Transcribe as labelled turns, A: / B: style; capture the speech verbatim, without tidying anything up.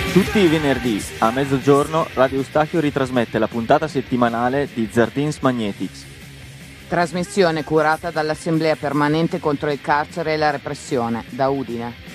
A: Tutti i venerdì a mezzogiorno Radio Eustachio ritrasmette la puntata settimanale di Zardins Magnetics.
B: Trasmissione curata dall'Assemblea Permanente contro il carcere e la repressione, da Udine.